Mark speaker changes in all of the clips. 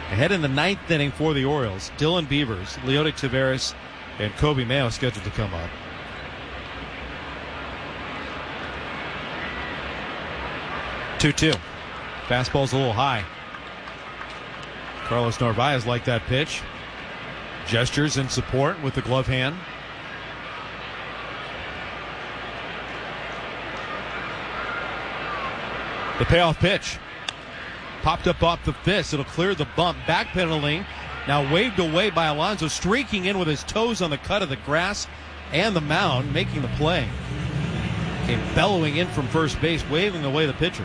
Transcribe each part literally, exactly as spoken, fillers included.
Speaker 1: Ahead in the ninth inning for the Orioles, Dylan Beavers, Leody Taveras, and Kobe Mayo scheduled to come up. two two. Fastball's a little high. Carlos Narvaez liked that pitch. Gestures in support with the glove hand. The payoff pitch. Popped up off the fist. It'll clear the bump. Backpedaling. Now waved away by Alonso. Streaking in with his toes on the cut of the grass and the mound. Making the play. Came bellowing in from first base. Waving away the pitcher.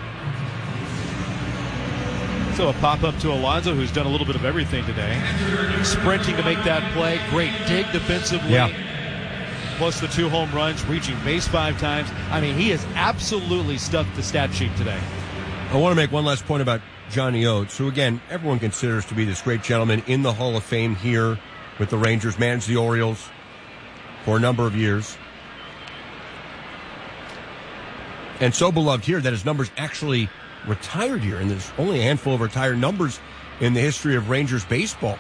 Speaker 1: So a pop-up to Alonso, who's done a little bit of everything today. Sprinting to make that play. Great dig defensively.
Speaker 2: Yeah.
Speaker 1: Plus the two home runs, reaching base five times. I mean, he has absolutely stuffed the stat sheet today.
Speaker 2: I want to make one last point about Johnny Oates, who, again, everyone considers to be this great gentleman in the Hall of Fame here with the Rangers, managed the Orioles for a number of years. And so beloved here that his numbers actually retired here, and there's only a handful of retired numbers in the history of Rangers baseball.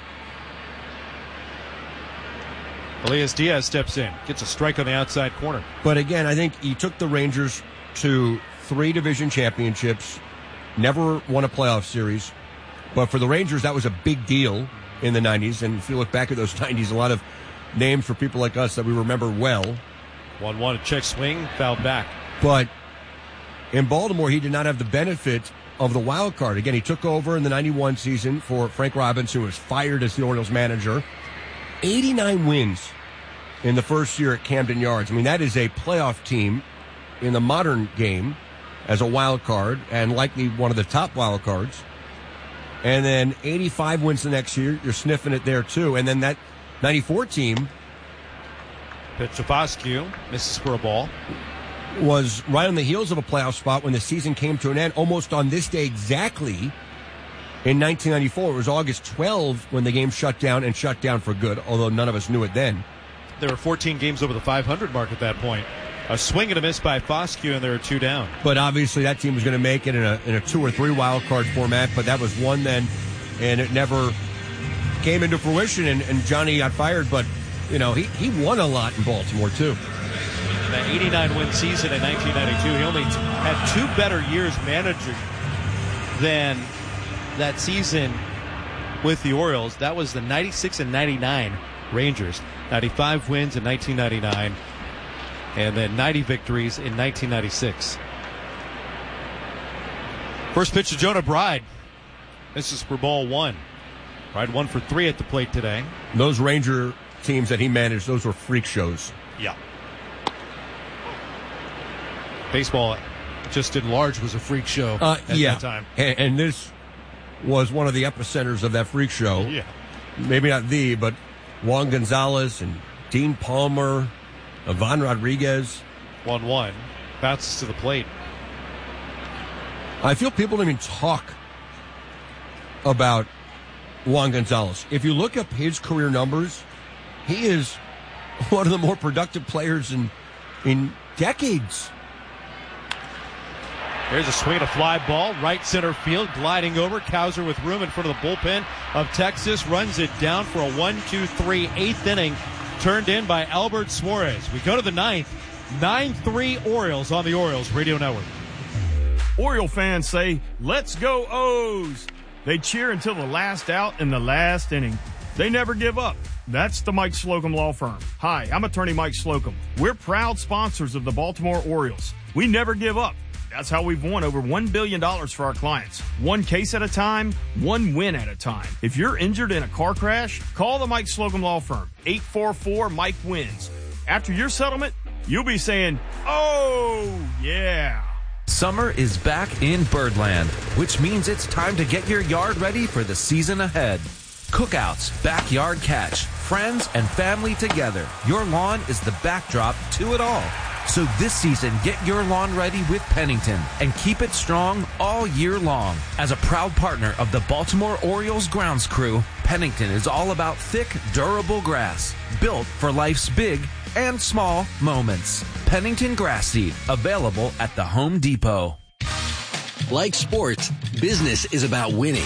Speaker 1: Elias Diaz steps in, gets a strike on the outside corner.
Speaker 2: But again, I think he took the Rangers to three division championships, never won a playoff series. But for the Rangers, that was a big deal in the nineties. And if you look back at those nineties, a lot of names for people like us that we remember well.
Speaker 1: one one, a check swing, fouled back.
Speaker 2: But in Baltimore, he did not have the benefit of the wild card. Again, he took over in the ninety-one season for Frank Robinson, who was fired as the Orioles manager. eighty-nine wins in the first year at Camden Yards. I mean, that is a playoff team in the modern game as a wild card, and likely one of the top wild cards. And then eighty-five wins the next year. You're sniffing it there, too. And then that ninety-four team,
Speaker 1: pitch to Foscue, misses for a ball,
Speaker 2: was right on the heels of a playoff spot when the season came to an end, almost on this day exactly in nineteen ninety-four. It was August twelfth when the game shut down, and shut down for good, although none of us knew it then.
Speaker 1: There were fourteen games over the five hundred mark at that point. A swing and a miss by Foscue, and there are two down.
Speaker 2: But obviously that team was going to make it in a, in a two or three wild card format, but that was one then, and it never came into fruition, and, and Johnny got fired, but, you know, he, he won a lot in Baltimore, too.
Speaker 1: That eighty-nine win season in nineteen ninety-two, he only had two better years managing than that season with the Orioles. That was the ninety-six and ninety-nine Rangers. ninety-five wins in nineteen ninety-nine, and then ninety victories in nineteen ninety-six. First pitch to Jonah Bride. This is for ball one. Bride one for three at the plate today.
Speaker 2: Those Ranger teams that he managed, those were freak shows.
Speaker 1: Yeah. Baseball, just in large, was a freak show
Speaker 2: uh,
Speaker 1: at
Speaker 2: yeah.
Speaker 1: that time.
Speaker 2: And, and this was one of the epicenters of that freak show.
Speaker 1: Yeah.
Speaker 2: Maybe not the, but Juan Gonzalez and Dean Palmer, Ivan Rodriguez.
Speaker 1: one one. Bounces to the plate.
Speaker 2: I feel people don't even talk about Juan Gonzalez. If you look up his career numbers, he is one of the more productive players in in decades.
Speaker 1: There's a swing, a fly ball, right center field, gliding over. Cowser with room in front of the bullpen of Texas, runs it down for a one two three eighth inning, turned in by Albert Suarez. We go to the ninth, nine three Orioles on the Orioles Radio Network.
Speaker 3: Oriole fans say, "Let's go O's." They cheer until the last out in the last inning. They never give up. That's the Mike Slocum Law Firm. Hi, I'm attorney Mike Slocum. We're proud sponsors of the Baltimore Orioles. We never give up. That's how we've won over one billion dollars for our clients. One case at a time, one win at a time. If you're injured in a car crash, call the Mike Slocum Law Firm. eight four four Mike wins. After your settlement, you'll be saying, "Oh, yeah."
Speaker 4: Summer is back in Birdland, which means it's time to get your yard ready for the season ahead. Cookouts, backyard catch, friends and family together. Your lawn is the backdrop to it all. So this season, get your lawn ready with Pennington and keep it strong all year long. As a proud partner of the Baltimore Orioles grounds crew, Pennington is all about thick, durable grass, built for life's big and small moments. Pennington Grass Seed, available at the Home Depot.
Speaker 5: Like sports, business is about winning.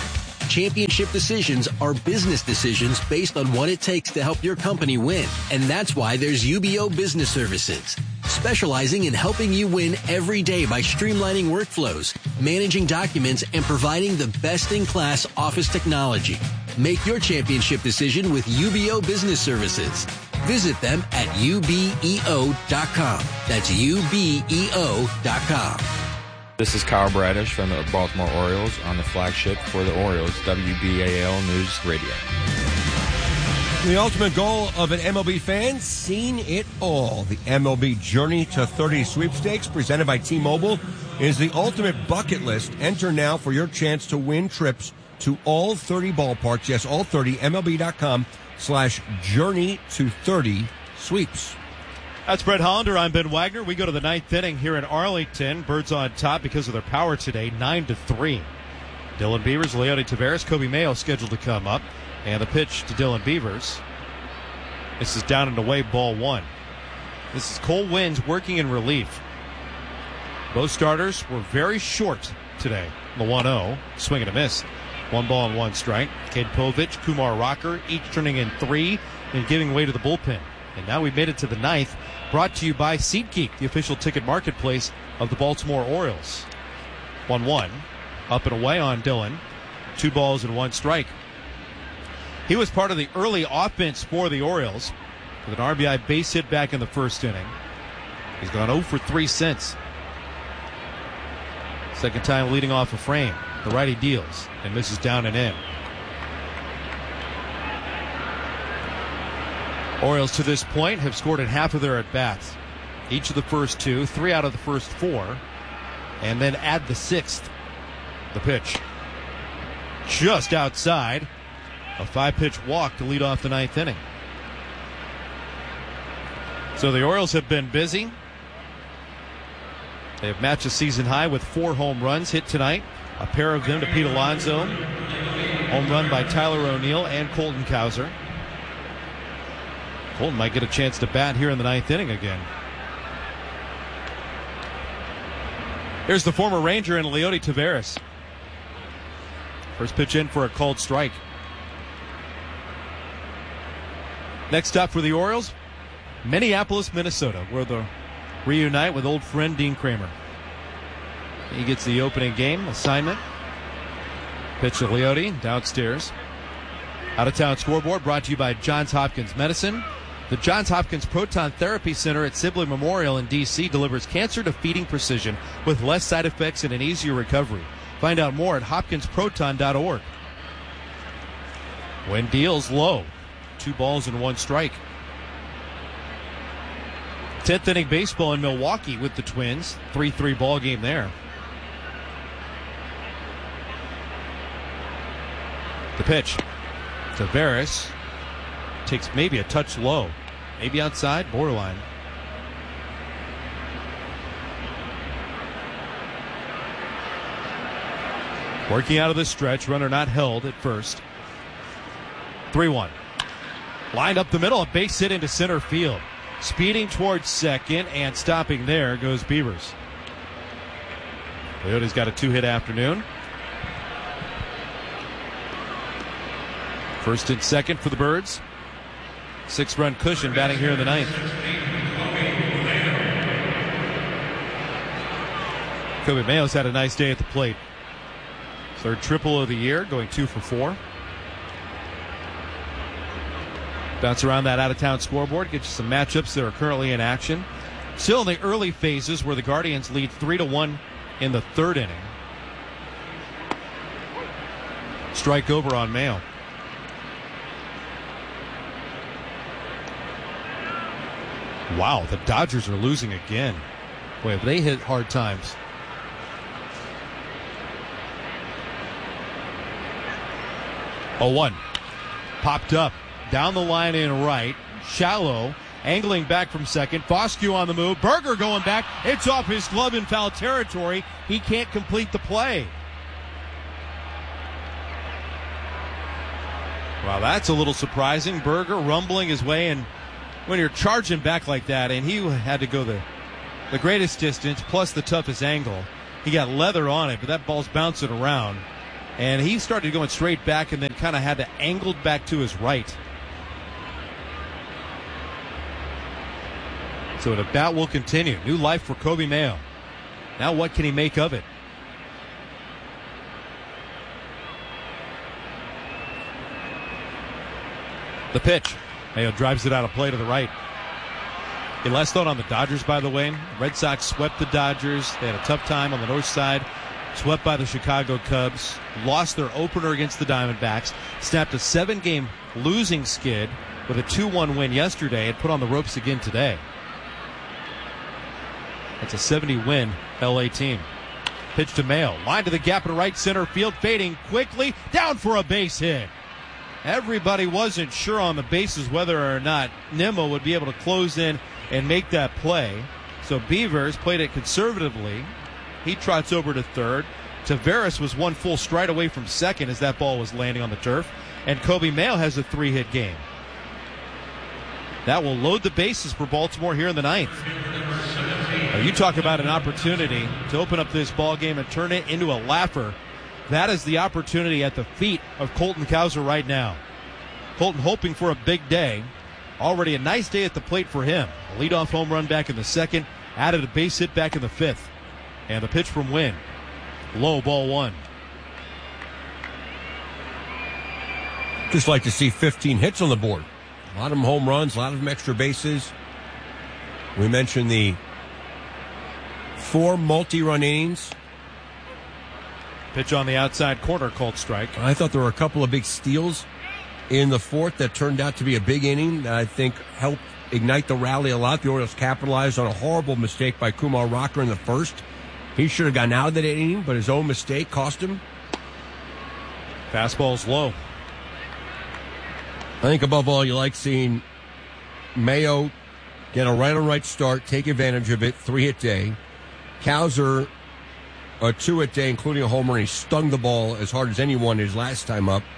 Speaker 5: Championship decisions are business decisions based on what it takes to help your company win. And that's why there's U B O Business Services, specializing in helping you win every day by streamlining workflows, managing documents, and providing the best-in-class office technology. Make your championship decision with U B O Business Services. Visit them at U B E O dot com. That's U B E O dot com.
Speaker 6: This is Kyle Bradish from the Baltimore Orioles on the flagship for the Orioles, W B A L News Radio.
Speaker 2: The ultimate goal of an M L B fan, seen it all. The M L B Journey to thirty sweepstakes presented by T-Mobile is the ultimate bucket list. Enter now for your chance to win trips to all thirty ballparks. Yes, all thirty. M L B dot com slash journey to thirty sweeps.
Speaker 1: That's Brett Hollander. I'm Ben Wagner. We go to the ninth inning here in Arlington. Birds on top because of their power today, nine to three. Dylan Beavers, Leody Taveras, Kobe Mayo scheduled to come up. And the pitch to Dylan Beavers. This is down and away, ball one. This is Cole Wins working in relief. Both starters were very short today. The one oh, swing and a miss. One ball and one strike. Cade Povich, Kumar Rocker, each turning in three and giving way to the bullpen. And now we've made it to the ninth. Brought to you by SeatGeek, the official ticket marketplace of the Baltimore Orioles. one one. Up and away on Dylan. Two balls and one strike. He was part of the early offense for the Orioles with an R B I base hit back in the first inning. He's gone oh for three since. Second time leading off a frame. The righty deals and misses down and in. Orioles to this point have scored in half of their at-bats. Each of the first two, three out of the first four, and then add the sixth. The pitch. Just outside. A five-pitch walk to lead off the ninth inning. So the Orioles have been busy. They have matched a season high with four home runs hit tonight. A pair of them to Pete Alonso. Home run by Tyler O'Neill and Colton Cowser. Colton might get a chance to bat here in the ninth inning again. Here's the former Ranger and Leody Taveras. First pitch in for a called strike. Next up for the Orioles, Minneapolis, Minnesota, where they'll reunite with old friend Dean Kramer. He gets the opening game assignment. Pitch to Leody downstairs. Out-of-town scoreboard brought to you by Johns Hopkins Medicine. The Johns Hopkins Proton Therapy Center at Sibley Memorial in D C delivers cancer-defeating precision with less side effects and an easier recovery. Find out more at hopkins proton dot org. Wind deals low. Two balls and one strike. tenth inning baseball in Milwaukee with the Twins. three three ball game there. The pitch. Taveras takes maybe a touch low. Maybe outside, borderline. Working out of the stretch, runner not held at first. three one. Lined up the middle, a base hit into center field. Speeding towards second and stopping there goes Beavers. Leody's got a two-hit afternoon. First and second for the Birds. Six-run cushion batting here in the ninth. Kobe Mayo's had a nice day at the plate. Third triple of the year, going two for four. Bounce around that out-of-town scoreboard, get you some matchups that are currently in action. Still in the early phases where the Guardians lead three to one in the third inning. Strike over on Mayo. Wow, the Dodgers are losing again. Boy, have they hit hard times. oh one. Popped up. Down the line in right. Shallow. Angling back from second. Foscue on the move. Berger going back. It's off his glove in foul territory. He can't complete the play. Wow, that's a little surprising. Berger rumbling his way, and when you're charging back like that, and he had to go the, the greatest distance plus the toughest angle. He got leather on it, but that ball's bouncing around. And he started going straight back and then kind of had to angle back to his right. So the bat will continue. New life for Coby Mayo. Now what can he make of it? The pitch. Mayo drives it out of play to the right. He last thought on the Dodgers, by the way. Red Sox swept the Dodgers. They had a tough time on the north side. Swept by the Chicago Cubs. Lost their opener against the Diamondbacks. Snapped a seven-game losing skid with a two one win yesterday and put on the ropes again today. That's a seventy win L A team. Pitch to Mayo. Line to the gap in right center field. Fading quickly. Down for a base hit. Everybody wasn't sure on the bases whether or not Nimmo would be able to close in and make that play. So Beavers played it conservatively. He trots over to third. Taveras was one full stride away from second as that ball was landing on the turf. And Coby Mayo has a three-hit game. That will load the bases for Baltimore here in the ninth. Now, you talk about an opportunity to open up this ball game and turn it into a laugher. That is the opportunity at the feet of Colton Cowser right now. Colton hoping for a big day. Already a nice day at the plate for him. A leadoff home run back in the second. Added a base hit back in the fifth. And the pitch from Wynn. Low, ball one.
Speaker 2: Just like to see fifteen hits on the board. A lot of them home runs, a lot of them extra bases. We mentioned the four multi-run innings.
Speaker 1: Pitch on the outside corner called strike.
Speaker 2: I thought there were a couple of big steals in the fourth that turned out to be a big inning that I think helped ignite the rally a lot. The Orioles capitalized on a horrible mistake by Kumar Rocker in the first. He should have gotten out of that inning, but his own mistake cost him.
Speaker 1: Fastball's low.
Speaker 2: I think above all, you like seeing Mayo get a right-on-right start, take advantage of it, three-hit day. Cowser, a two-hit day, including a home run. He stung the ball as hard as anyone his last time up.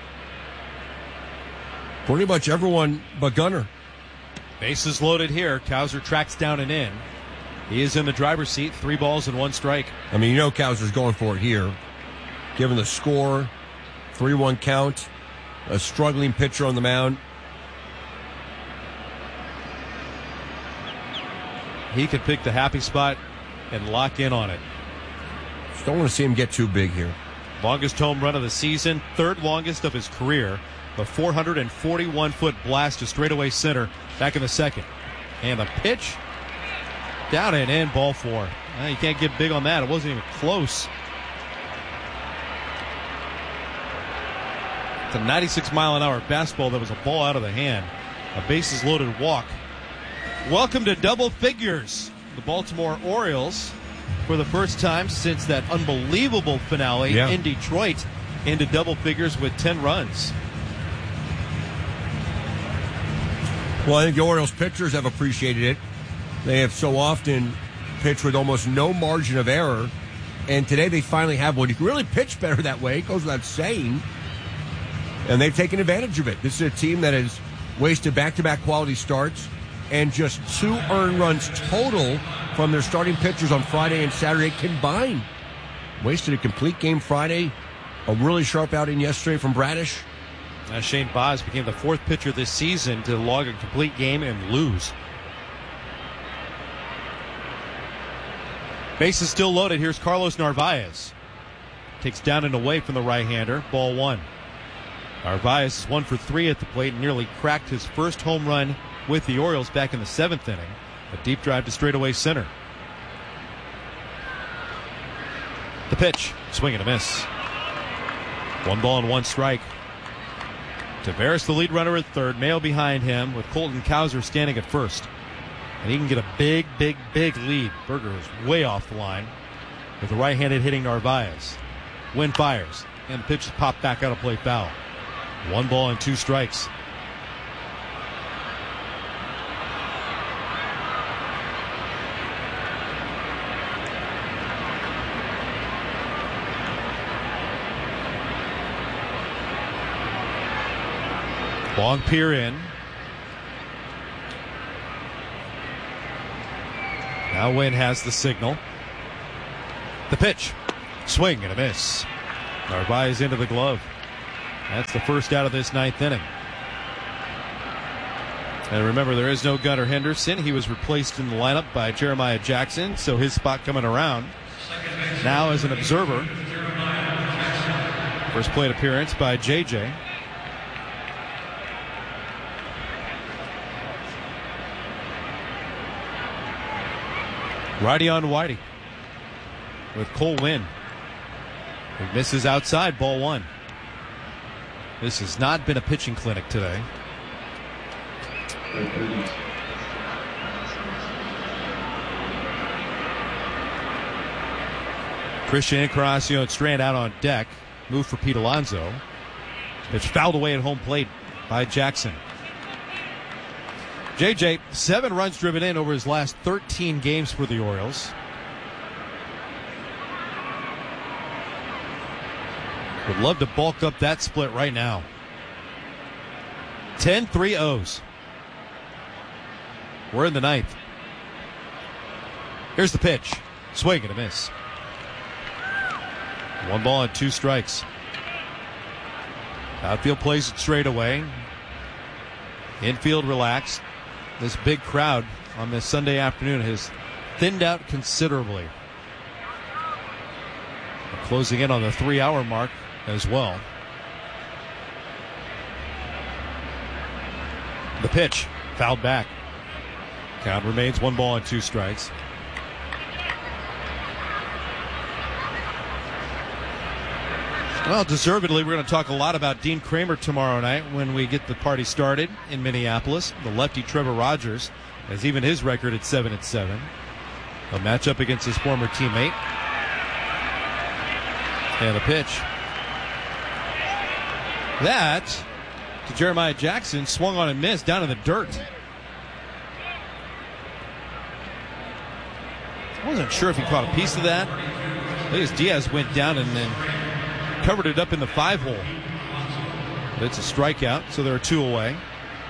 Speaker 2: Pretty much everyone but Gunnar.
Speaker 1: Bases loaded here. Cowser tracks down and in. He is in the driver's seat. Three balls and one strike.
Speaker 2: I mean, you know Cowser's going for it here. Given the score, three one count, a struggling pitcher on the mound.
Speaker 1: He could pick the happy spot and lock in on it.
Speaker 2: Just don't want to see him get too big here.
Speaker 1: Longest home run of the season, third longest of his career. The four hundred forty-one foot blast to straightaway center back in the second. And the pitch down and in, ball four. Well, you can't get big on that. It wasn't even close. It's a ninety-six mile an hour fastball that was a ball out of the hand. A bases loaded walk. Welcome to double figures. The Baltimore Orioles, for the first time since that unbelievable finale
Speaker 2: yeah.
Speaker 1: in Detroit, into double figures with ten runs.
Speaker 2: Well, I think the Orioles pitchers have appreciated it. They have so often pitched with almost no margin of error, and today they finally have one. You can really pitch better that way. It goes without saying. And they've taken advantage of it. This is a team that has wasted back-to-back quality starts and just two earned runs total from their starting pitchers on Friday and Saturday combined. Wasted a complete game Friday. A really sharp outing yesterday from Bradish.
Speaker 1: Uh, Shane Baz became the fourth pitcher this season to log a complete game and lose. Base is still loaded. Here's Carlos Narvaez. Takes down and away from the right-hander. Ball one. Narvaez is one for three at the plate and nearly cracked his first home run with the Orioles back in the seventh inning. A deep drive to straightaway center. The pitch. Swing and a miss. One ball and one strike. Taveras, the lead runner at third. Mayo behind him with Colton Cowser standing at first. And he can get a big, big, big lead. Berger is way off the line with the right-handed hitting Narvaez. Wynn fires, and the pitch is popped back out of play foul. One ball and two strikes. Long peer in. Now Wynn has the signal. The pitch. Swing and a miss. Narvaez into the glove. That's the first out of this ninth inning. And remember, there is no Gunnar Henderson. He was replaced in the lineup by Jeremiah Jackson, so his spot coming around. Now as an observer. First plate appearance by J J. Righty on Whitey with Cole Winn. He misses outside, ball one. This has not been a pitching clinic today. Christian Encarnacion Strand out on deck. Move for Pete Alonso. Pitch fouled away at home plate by Jackson. J J, seven runs driven in over his last thirteen games for the Orioles. Would love to bulk up that split right now. ten three O's. We're in the ninth. Here's the pitch. Swing and a miss. One ball and two strikes. Outfield plays it straight away. Infield relaxed. This big crowd on this Sunday afternoon has thinned out considerably. We're closing in on the three-hour mark as well. The pitch fouled back. Count remains one ball and two strikes. Well, deservedly, we're going to talk a lot about Dean Kramer tomorrow night when we get the party started in Minneapolis. The lefty Trevor Rogers has even his record at seven and seven. He'll match up against his former teammate. And the pitch. That to Jeremiah Jackson, swung on and missed down in the dirt. I wasn't sure if he caught a piece of that. I think as Diaz went down and then covered it up in the five hole. But it's a strikeout, so there are two away.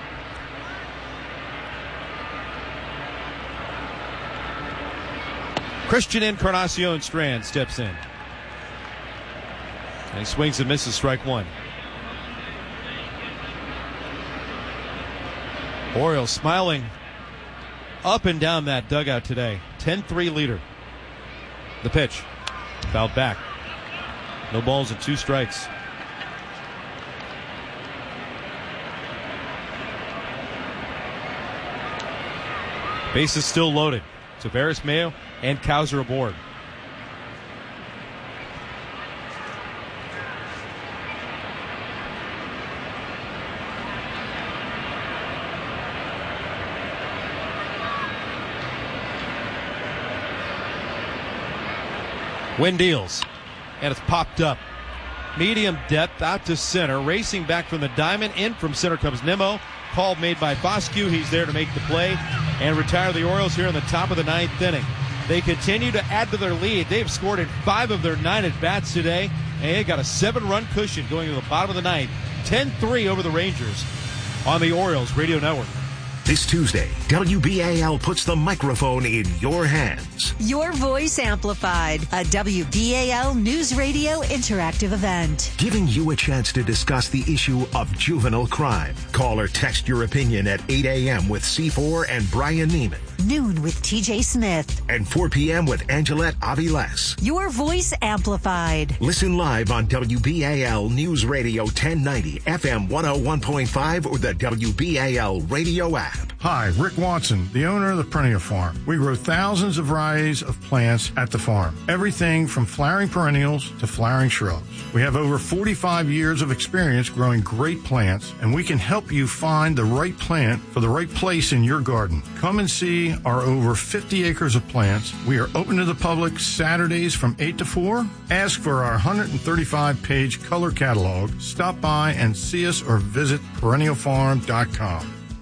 Speaker 1: Christian Encarnacion Strand steps in. And he swings and misses, strike one. Orioles smiling up and down that dugout today. ten three leader. The pitch. Fouled back. No balls and two strikes. Bases still loaded. Taveras, Mayo, and Cowser aboard. Wind deals. And it's popped up. Medium depth out to center. Racing back from the diamond. In from center comes Nimmo. Call made by Bosque. He's there to make the play and retire the Orioles here in the top of the ninth inning. They continue to add to their lead. They've scored in five of their nine at-bats today. And they got a seven-run cushion going to the bottom of the ninth. ten three over the Rangers on the Orioles Radio Network.
Speaker 7: This Tuesday, W B A L puts the microphone in your hands.
Speaker 8: Your Voice Amplified, a W B A L News Radio interactive event.
Speaker 7: Giving you a chance to discuss the issue of juvenile crime. Call or text your opinion at eight a.m. with C four and Brian Neiman.
Speaker 8: Noon with T J Smith.
Speaker 7: And four p.m. with Angelette Aviles.
Speaker 8: Your Voice Amplified.
Speaker 7: Listen live on W B A L News Radio ten ninety, F M one oh one point five, or the W B A L radio app.
Speaker 9: Hi, Rick Watson, the owner of the Perennial Farm. We grow thousands of varieties of plants at the farm. Everything from flowering perennials to flowering shrubs. We have over forty-five years of experience growing great plants, and we can help you find the right plant for the right place in your garden. Come and see our over fifty acres of plants. We are open to the public Saturdays from eight to four. Ask for our one hundred thirty-five page color catalog. Stop by and see us or visit perennial farm dot com.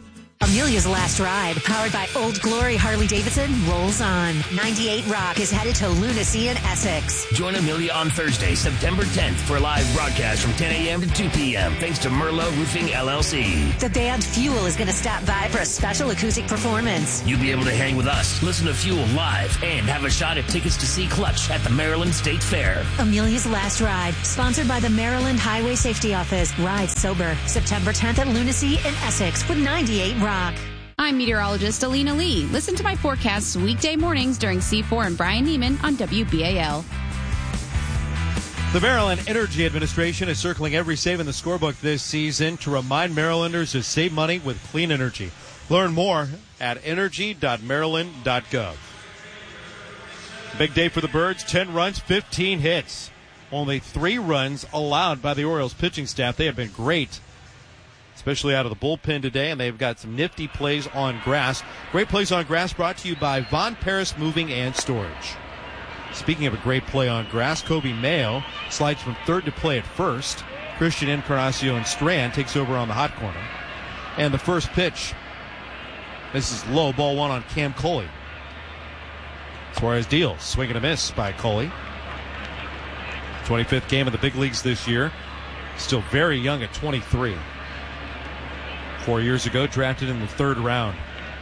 Speaker 8: Amelia's Last Ride, powered by Old Glory Harley-Davidson, rolls on. ninety-eight Rock is headed to Lunacy in Essex.
Speaker 10: Join Amelia on Thursday, September tenth for a live broadcast from ten a.m. to two p.m. thanks to Merlot Roofing, L L C.
Speaker 8: The band Fuel is going to stop by for a special acoustic performance.
Speaker 10: You'll be able to hang with us, listen to Fuel live, and have a shot at tickets to see Clutch at the Maryland State Fair.
Speaker 8: Amelia's Last Ride, sponsored by the Maryland Highway Safety Office. Ride sober. September tenth at Lunacy in Essex with ninety-eight Rock.
Speaker 11: I'm meteorologist Alina Lee. Listen to my forecasts weekday mornings during C four and Brian Neiman on W B A L.
Speaker 1: The Maryland Energy Administration is circling every save in the scorebook this season to remind Marylanders to save money with clean energy. Learn more at energy dot maryland dot gov. Big day for the Birds. ten runs, fifteen hits. Only three runs allowed by the Orioles pitching staff. They have been great, especially out of the bullpen today, and they've got some nifty plays on grass. Great plays on grass brought to you by Von Paris Moving and Storage. Speaking of a great play on grass, Kobe Mayo slides from third to play at first. Christian Encarnacion Strand takes over on the hot corner. And the first pitch, this is low, ball one on Cam Coley. Suarez deals, swing and a miss by Coley. twenty-fifth game of the big leagues this year. Still very young at twenty-three. Four years ago, drafted in the third round.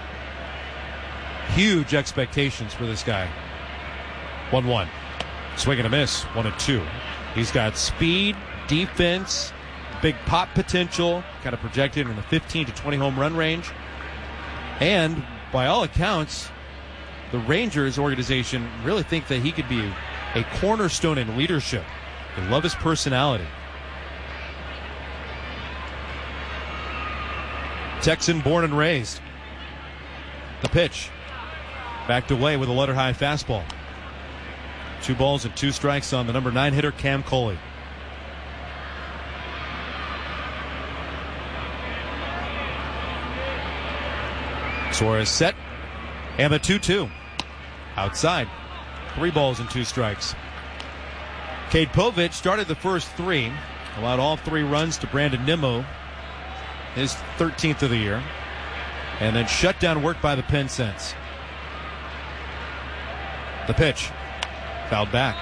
Speaker 1: Huge expectations for this guy. one one. Swing and a miss. one and two. He's got speed, defense, big pop potential, kind of projected in the fifteen to twenty home run range. And by all accounts, the Rangers organization really think that he could be a cornerstone in leadership. They love his personality. Texan born and raised. The pitch. Backed away with a letter high fastball. Two balls and two strikes on the number nine hitter, Cam Coley. Suarez set. And the two two. Outside. Three balls and two strikes. Cade Povich started the first three. Allowed all three runs to Brandon Nimmo. His thirteenth of the year. And then shut down work by the Penn Cents. The pitch. Fouled back.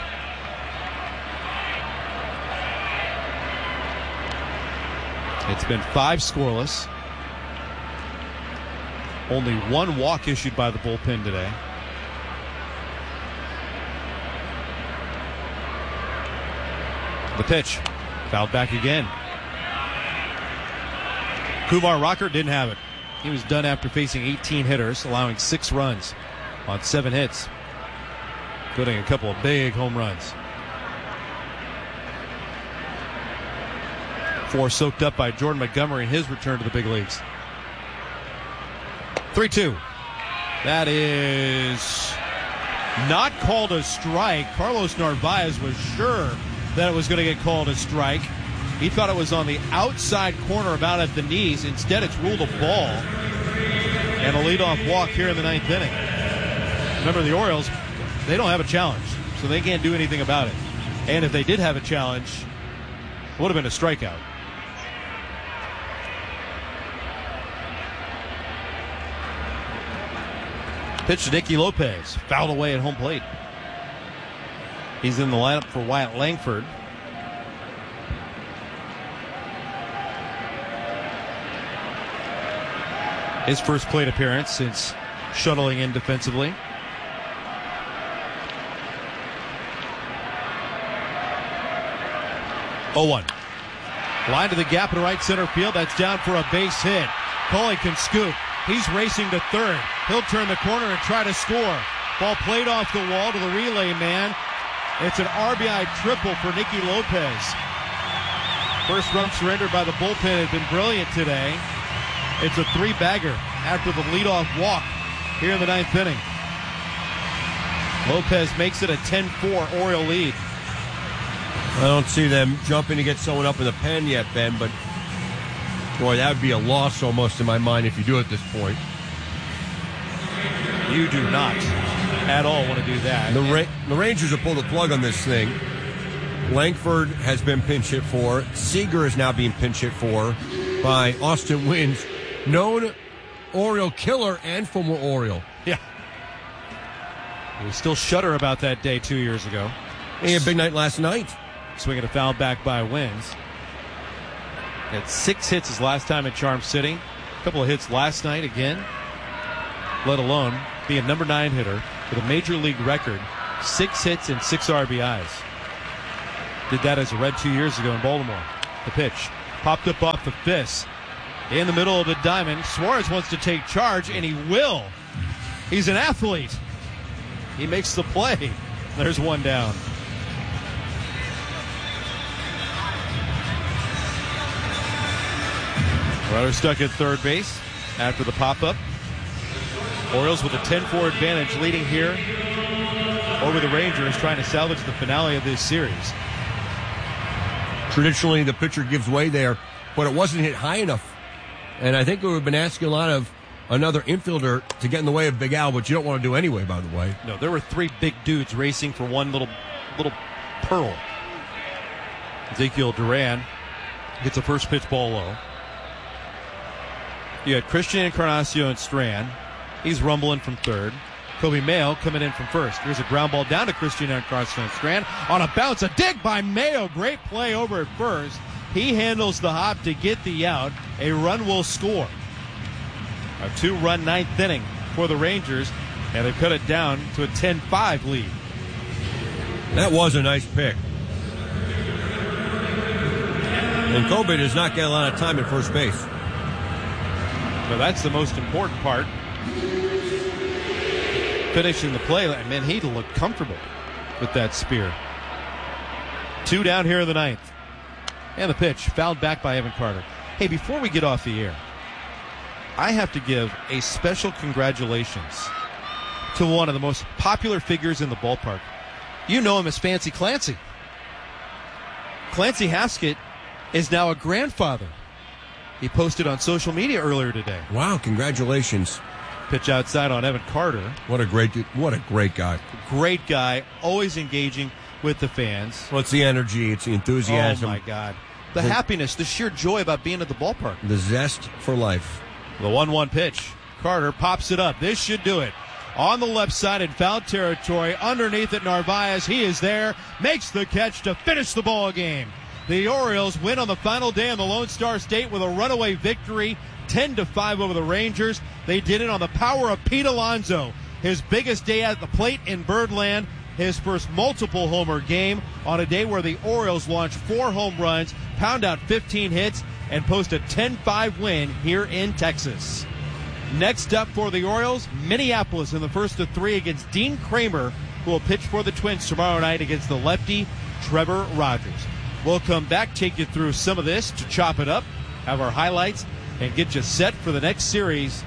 Speaker 1: It's been five scoreless. Only one walk issued by the bullpen today. The pitch. Fouled back again. Kumar Rocker didn't have it. He was done after facing eighteen hitters, allowing six runs on seven hits, including a couple of big home runs. Four soaked up by Jordan Montgomery in his return to the big leagues. three two. That is not called a strike. Carlos Narvaez was sure that it was going to get called a strike. He thought it was on the outside corner, about at the knees. Instead, it's ruled a ball. And a leadoff walk here in the ninth inning. Remember, the Orioles, they don't have a challenge, so they can't do anything about it. And if they did have a challenge, it would have been a strikeout. Pitch to Nicky Lopez. Fouled away at home plate. He's in the lineup for Wyatt Langford. His first plate appearance since shuttling in defensively. oh one. Line to the gap in right center field. That's down for a base hit. Coley can scoop. He's racing to third. He'll turn the corner and try to score. Ball played off the wall to the relay man. It's an R B I triple for Nicky Lopez. First run surrendered by the bullpen has been brilliant today. It's a three-bagger after the leadoff walk here in the ninth inning. Lopez makes it a ten four Oriole lead.
Speaker 2: I don't see them jumping to get someone up in the pen yet, Ben, but boy, that would be a loss almost in my mind if you do it at this point.
Speaker 1: You do not at all want to do that.
Speaker 2: The, Ra- the Rangers have pulled the plug on this thing. Langford has been pinch hit for. Seager is now being pinch hit for by Austin Wynns, known Oriole killer and former Oriole.
Speaker 1: Yeah. We still shudder about that day two years ago.
Speaker 2: He had a big night last night.
Speaker 1: Swinging a foul back by Wins. Had six hits his last time at Charm City. A couple of hits last night again. Let alone be a number nine hitter with a major league record. Six hits and six R B Is. Did that as a Red two years ago in Baltimore. The pitch popped up off the fist. In the middle of the diamond, Suarez wants to take charge, and he will. He's an athlete. He makes the play. There's one down. Runner stuck at third base after the pop-up. Orioles with a ten four advantage leading here over the Rangers, trying to salvage the finale of this series.
Speaker 2: Traditionally, the pitcher gives way there, but it wasn't hit high enough. And I think we've been asking a lot of another infielder to get in the way of Big Al, but you don't want to do anyway, by the way.
Speaker 1: No, there were three big dudes racing for one little little pearl. Ezekiel Duran gets a first pitch ball low. You had Christian Encarnacion and Strand. He's rumbling from third. Kobe Mayo coming in from first. Here's a ground ball down to Christian Encarnacion and Strand. On a bounce, a dig by Mayo. Great play over at first. He handles the hop to get the out. A run will score. A two-run ninth inning for the Rangers, and they've cut it down to a ten five lead.
Speaker 2: That was a nice pick. And Kobe does not get a lot of time at first base.
Speaker 1: So that's the most important part. Finishing the play, I mean, he looked comfortable with that spear. Two down here in the ninth. And the pitch, fouled back by Evan Carter. Hey, before we get off the air, I have to give a special congratulations to one of the most popular figures in the ballpark. You know him as Fancy Clancy. Clancy Haskett is now a grandfather. He posted on social media earlier today.
Speaker 2: Wow, congratulations.
Speaker 1: Pitch outside on Evan Carter.
Speaker 2: What a great what a great guy.
Speaker 1: Great guy, always engaging with the fans.
Speaker 2: Well, it's the energy, it's the enthusiasm.
Speaker 1: Oh, my God. The, the happiness, the sheer joy about being at the ballpark.
Speaker 2: The zest for life.
Speaker 1: The one one pitch. Carter pops it up. This should do it. On the left side in foul territory. Underneath it, Narvaez. He is there. Makes the catch to finish the ball game. The Orioles win on the final day in the Lone Star State with a runaway victory, ten to five over the Rangers. They did it on the power of Pete Alonso. His biggest day at the plate in Birdland. His first multiple homer game on a day where the Orioles launched four home runs, pound out fifteen hits, and post a ten five win here in Texas. Next up for the Orioles, Minneapolis in the first of three against Dean Kramer, who will pitch for the Twins tomorrow night against the lefty Trevor Rogers. We'll come back, take you through some of this to chop it up, have our highlights, and get you set for the next series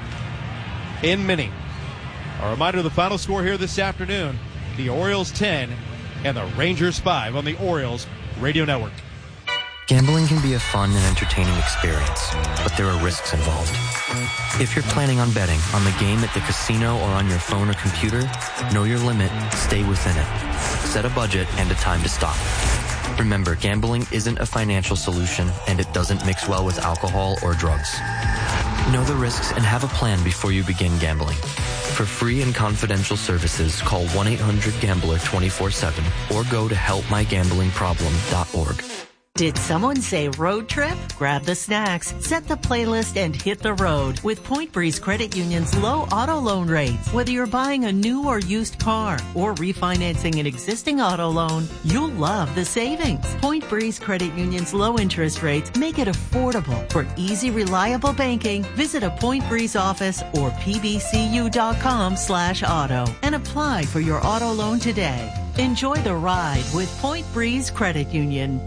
Speaker 1: in Minnie. A reminder of the final score here this afternoon, the Orioles ten and the Rangers five on the Orioles Radio Network.
Speaker 12: Gambling can be a fun and entertaining experience, but there are risks involved. If you're planning on betting on the game at the casino or on your phone or computer, know your limit, stay within it. Set a budget and a time to stop. Remember, gambling isn't a financial solution, and it doesn't mix well with alcohol or drugs. Know the risks and have a plan before you begin gambling. For free and confidential services, call one eight hundred gambler twenty-four seven or go to help my gambling problem dot org.
Speaker 13: Did someone say road trip? Grab the snacks, set the playlist, and hit the road with Point Breeze Credit Union's low auto loan rates. Whether you're buying a new or used car or refinancing an existing auto loan, you'll love the savings. Point Breeze Credit Union's low interest rates make it affordable. For easy, reliable banking, visit a Point Breeze office or p b c u dot com slash auto and apply for your auto loan today. Enjoy the ride with Point Breeze Credit Union.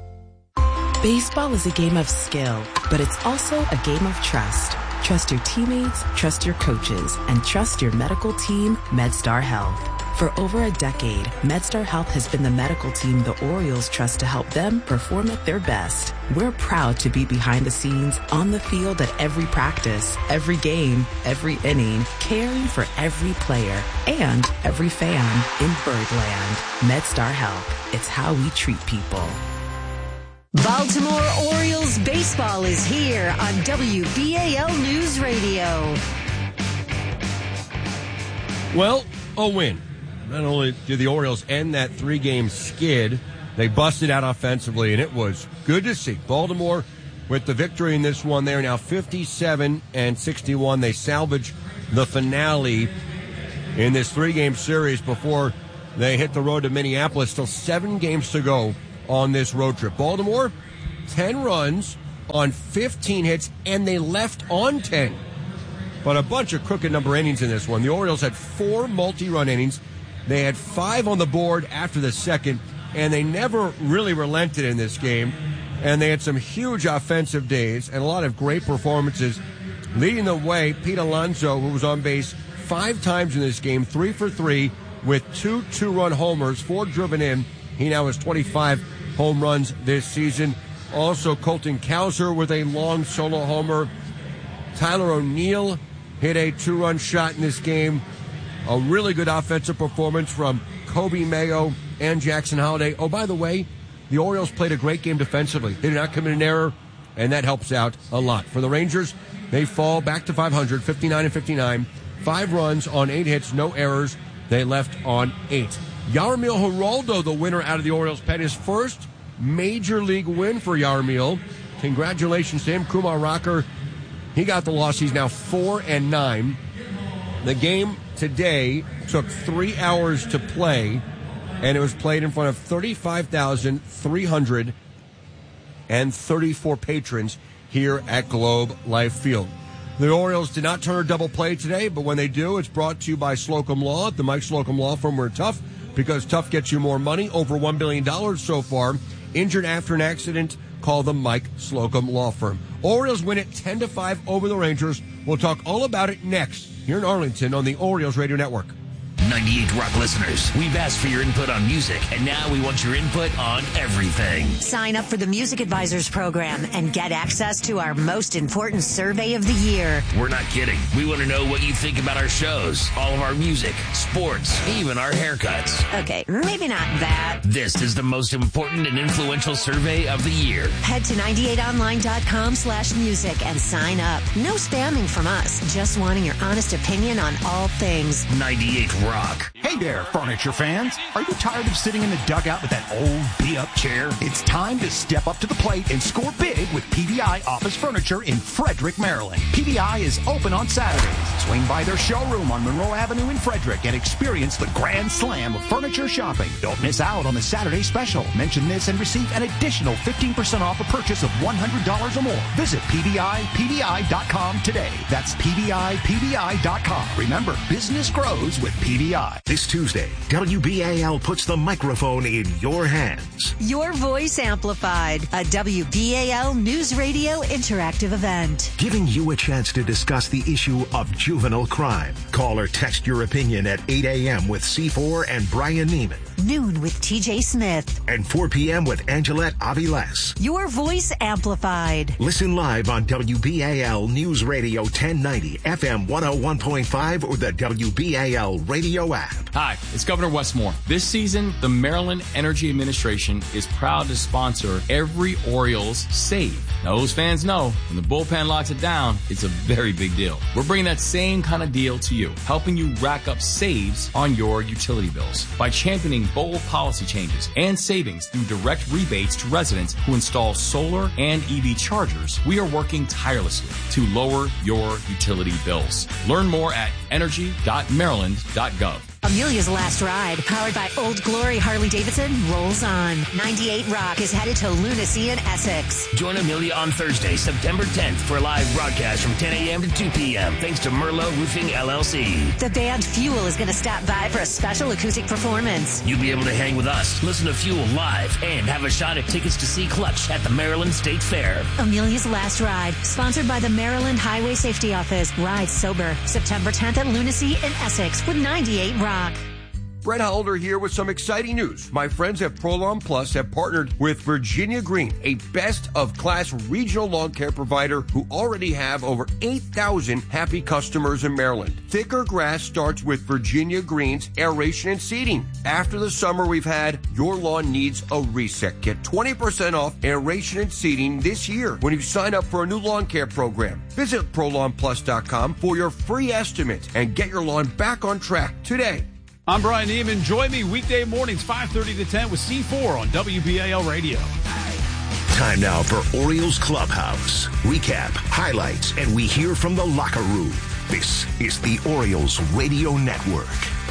Speaker 14: Baseball is a game of skill, but it's also a game of trust. Trust your teammates, trust your coaches, and trust your medical team, MedStar Health. For over a decade, MedStar Health has been the medical team the Orioles trust to help them perform at their best. We're proud to be behind the scenes, on the field at every practice, every game, every inning, caring for every player and every fan in Birdland. MedStar Health. It's how we treat people.
Speaker 8: Baltimore Orioles baseball. Baseball is here on W B A L News Radio.
Speaker 2: Well, a win. Not only did the Orioles end that three-game skid, they busted out offensively, and it was good to see. Baltimore with the victory in this one. They're now fifty-seven and sixty-one. They salvage the finale in this three-game series before they hit the road to Minneapolis. Still seven games to go on this road trip. Baltimore, ten runs on fifteen hits, and they left on ten. But a bunch of crooked number innings in this one. The Orioles had four multi-run innings. They had five on the board after the second, and they never really relented in this game. And they had some huge offensive days and a lot of great performances. Leading the way, Pete Alonso, who was on base five times in this game, three for three with two two-run homers, four driven in. He now has twenty-five home runs this season. Also, Colton Cowser with a long solo homer. Tyler O'Neill hit a two-run shot in this game. A really good offensive performance from Kobe Mayo and Jackson Holliday. Oh, by the way, the Orioles played a great game defensively. They did not commit an error, and that helps out a lot. For the Rangers, they fall back to five hundred, fifty-nine and fifty-nine. Five runs on eight hits, no errors. They left on eight. Yarmil Geraldo, the winner out of the Orioles pen, his first major league win for Yarmil. Congratulations to him. Kumar Rocker, he got the loss. He's now four and nine. The game today took three hours to play, and it was played in front of thirty-five thousand three hundred thirty-four patrons here at Globe Life Field. The Orioles did not turn a double play today, but when they do, it's brought to you by Slocum Law, the Mike Slocum Law Firm. We're tough because tough gets you more money, over one billion dollars so far. Injured after an accident, call the Mike Slocum Law Firm. Orioles win it ten to five over the Rangers. We'll talk all about it next here in Arlington on the Orioles Radio Network.
Speaker 10: ninety-eight Rock listeners, we've asked for your input on music, and now we want your input on everything.
Speaker 8: Sign up for the Music Advisors program and get access to our most important survey of the year.
Speaker 10: We're not kidding. We want to know what you think about our shows, all of our music, sports, even our haircuts.
Speaker 8: Okay, maybe not that.
Speaker 10: This is the most important and influential survey of the year.
Speaker 8: Head to ninety-eight online dot com slash music and sign up. No spamming from us, just wanting your honest opinion on all things.
Speaker 10: ninety-eight Rock.
Speaker 15: Hey there, furniture fans. Are you tired of sitting in the dugout with that old beat-up chair? It's time to step up to the plate and score big with P V I Office Furniture in Frederick, Maryland. P V I is open on Saturdays. Swing by their showroom on Monroe Avenue in Frederick and experience the grand slam of furniture shopping. Don't miss out on the Saturday special. Mention this and receive an additional fifteen percent off a purchase of one hundred dollars or more. Visit P V I P V I dot com today. That's P V I P V I dot com. Remember, business grows with P V I.
Speaker 7: This Tuesday, W B A L puts the microphone in your hands.
Speaker 8: Your Voice Amplified, a W B A L News Radio interactive event.
Speaker 7: Giving you a chance to discuss the issue of juvenile crime. Call or text your opinion at eight a.m. with C four and Brian Neiman.
Speaker 8: Noon with T J Smith.
Speaker 7: And four p.m. with Angelette Aviles.
Speaker 8: Your Voice Amplified.
Speaker 7: Listen live on W B A L News Radio ten ninety, F M one oh one point five, or the W B A L radio app.
Speaker 16: Hi, it's Governor Wes Moore. This season, the Maryland Energy Administration is proud to sponsor every Orioles save. Now, those fans know when the bullpen locks it down, it's a very big deal. We're bringing that same kind of deal to you, helping you rack up saves on your utility bills by championing bold policy changes and savings through direct rebates to residents who install solar and E V chargers. We are working tirelessly to lower your utility bills. Learn more at energy dot maryland dot gov.
Speaker 8: Amelia's Last Ride, powered by Old Glory Harley-Davidson, rolls on. ninety-eight Rock is headed to Lunacy in Essex.
Speaker 10: Join Amelia on Thursday, September tenth for a live broadcast from ten a.m. to two p.m. thanks to Merlot Roofing, L L C.
Speaker 8: The band Fuel is going to stop by for a special acoustic performance.
Speaker 10: You'll be able to hang with us, listen to Fuel live, and have a shot at tickets to see Clutch at the Maryland State Fair.
Speaker 8: Amelia's Last Ride, sponsored by the Maryland Highway Safety Office. Ride sober, September tenth at Lunacy in Essex with ninety-eight Rock.
Speaker 2: Brett Hollander here with some exciting news. My friends at ProLawn Plus have partnered with Virginia Green, a best-of-class regional lawn care provider who already have over eight thousand happy customers in Maryland. Thicker grass starts with Virginia Green's aeration and seeding. After the summer we've had, your lawn needs a reset. Get twenty percent off aeration and seeding this year when you sign up for a new lawn care program. Visit pro lawn plus dot com for your free estimate and get your lawn back on track today.
Speaker 17: I'm Brian Neiman. Join me weekday mornings, five thirty to ten with C four on W B A L Radio.
Speaker 7: Time now for Orioles Clubhouse. Recap, highlights, and we hear from the locker room. This is the Orioles Radio Network.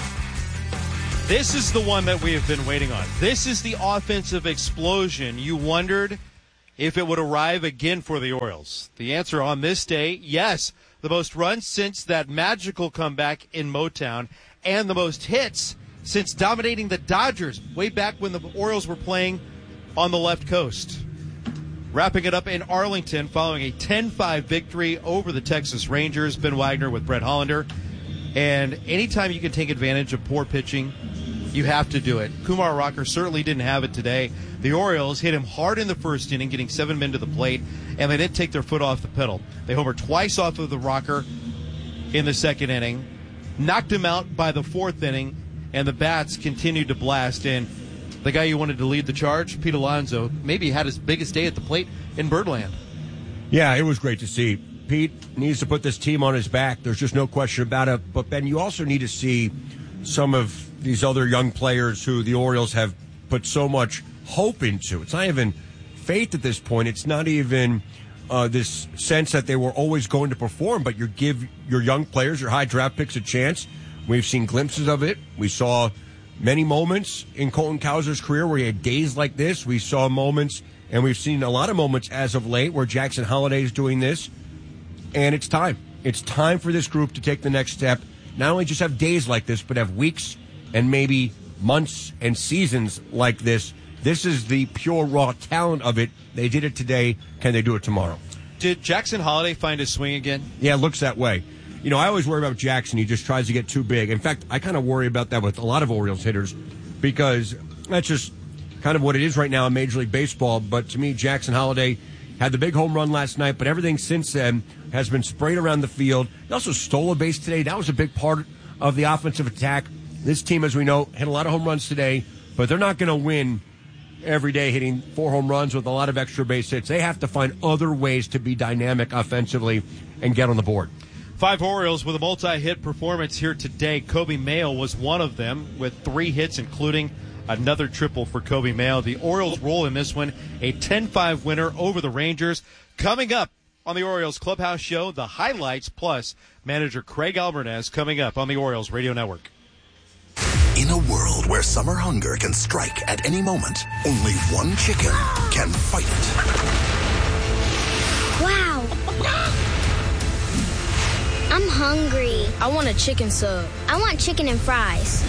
Speaker 1: This is the one that we have been waiting on. This is the offensive explosion. You wondered if it would arrive again for the Orioles. The answer on this day, yes. The most runs since that magical comeback in Motown, and the most hits since dominating the Dodgers way back when the Orioles were playing on the left coast. Wrapping it up in Arlington following a ten five victory over the Texas Rangers. Ben Wagner with Brett Hollander. And anytime you can take advantage of poor pitching, you have to do it. Kumar Rocker certainly didn't have it today. The Orioles hit him hard in the first inning, getting seven men to the plate, and they didn't take their foot off the pedal. They homered twice off of the rocker in the second inning, knocked him out by the fourth inning, and the bats continued to blast. And the guy you wanted to lead the charge, Pete Alonso, maybe had his biggest day at the plate in Birdland.
Speaker 2: Yeah, it was great to see. Pete needs to put this team on his back. There's just no question about it. But, Ben, you also need to see some of these other young players who the Orioles have put so much hope into. It's not even faith at this point. It's not even uh, this sense that they were always going to perform, but you give your young players, your high draft picks, a chance. We've seen glimpses of it. We saw many moments in Colton Cowser's career where he had days like this. We saw moments, and we've seen a lot of moments as of late where Jackson Holliday is doing this. And it's time. It's time for this group to take the next step. Not only just have days like this, but have weeks and maybe months and seasons like this. This is the pure, raw talent of it. They did it today. Can they do it tomorrow?
Speaker 1: Did Jackson Holliday find his swing again?
Speaker 2: Yeah, it looks that way. You know, I always worry about Jackson. He just tries to get too big. In fact, I kind of worry about that with a lot of Orioles hitters because that's just kind of what it is right now in Major League Baseball. But to me, Jackson Holliday had the big home run last night, but everything since then has been sprayed around the field. He also stole a base today. That was a big part of the offensive attack. This team, as we know, hit a lot of home runs today, but they're not going to win every day hitting four home runs with a lot of extra base hits. They have to find other ways to be dynamic offensively and get on the board.
Speaker 1: Five Orioles with a multi-hit performance here today. Kobe Mayo was one of them with three hits, including another triple for Kobe Mayo. The Orioles roll in this one, a ten five winner over the Rangers. Coming up on the Orioles Clubhouse Show, the highlights plus manager Craig Alvarez coming up on the Orioles Radio Network.
Speaker 18: In a world where summer hunger can strike at any moment, only one chicken can fight it.
Speaker 19: Wow. I'm hungry. I want a chicken sub. I want chicken and fries.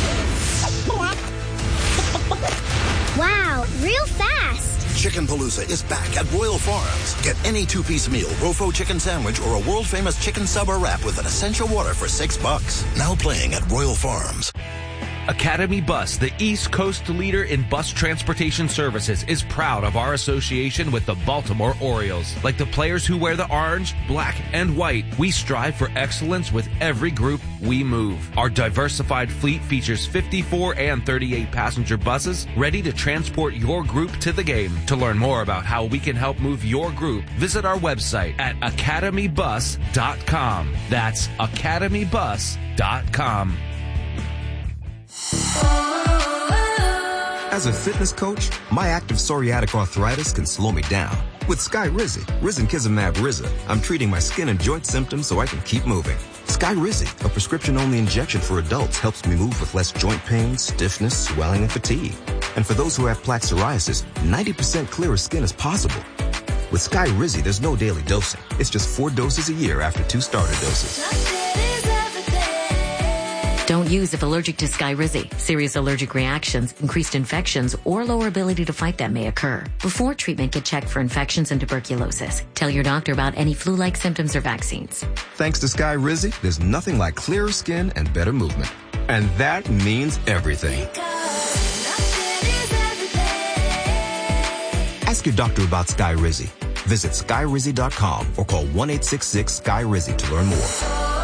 Speaker 19: Wow, real fast.
Speaker 18: Chicken Palooza is back at Royal Farms. Get any two-piece meal, Rofo chicken sandwich, or a world-famous chicken sub or wrap with an essential water for six bucks. Now playing at Royal Farms.
Speaker 4: Academy Bus, the East Coast leader in bus transportation services, is proud of our association with the Baltimore Orioles. Like the players who wear the orange, black, and white, we strive for excellence with every group we move. Our diversified fleet features fifty-four and thirty-eight passenger buses ready to transport your group to the game. To learn more about how we can help move your group, visit our website at academy bus dot com. That's academy bus dot com.
Speaker 20: As a fitness coach, my active psoriatic arthritis can slow me down. With Skyrizi, Risankizumab Riza, I'm treating my skin and joint symptoms so I can keep moving. Skyrizi, a prescription-only injection for adults, helps me move with less joint pain, stiffness, swelling, and fatigue. And for those who have plaque psoriasis, ninety percent clearer skin is possible. With Skyrizi, there's no daily dosing. It's just four doses a year after two starter doses.
Speaker 21: Don't use if allergic to Skyrizi. Serious allergic reactions, increased infections, or lower ability to fight them may occur. Before treatment, get checked for infections and tuberculosis. Tell your doctor about any flu-like symptoms or vaccines.
Speaker 20: Thanks to Skyrizi, there's nothing like clearer skin and better movement. And that means everything. Ask your doctor about Skyrizi. Visit Skyrizi dot com or call one eight six six Skyrizi to learn more.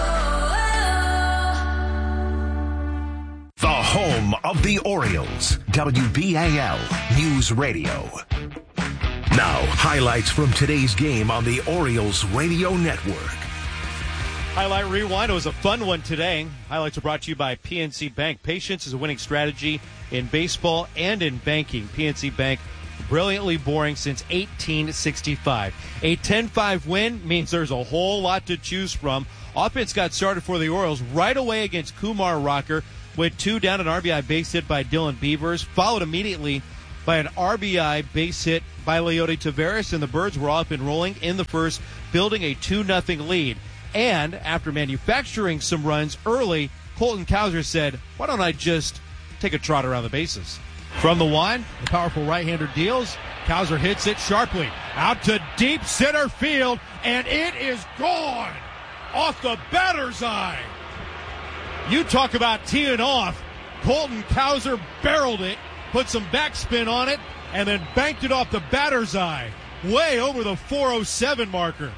Speaker 7: The home of the Orioles, W B A L News Radio. Now, highlights from today's game on the Orioles Radio Network.
Speaker 1: Highlight Rewind. It was a fun one today. Highlights are brought to you by P N C Bank. Patience is a winning strategy in baseball and in banking. P N C Bank, brilliantly boring since eighteen sixty-five. A ten five win means there's a whole lot to choose from. Offense got started for the Orioles right away against Kumar Rocker with two down, an R B I base hit by Dylan Beavers, followed immediately by an R B I base hit by Leody Taveras, and the Birds were off and rolling in the first, building a two nothing lead. And after manufacturing some runs early, Colton Cowser said, why don't I just take a trot around the bases? From the one, the powerful right-hander deals. Cowser hits it sharply out to deep center field, and it is gone off the batter's eye. You talk about teeing off. Colton Cowser barreled it, put some backspin on it, and then banked it off the batter's eye, way over the four oh seven marker.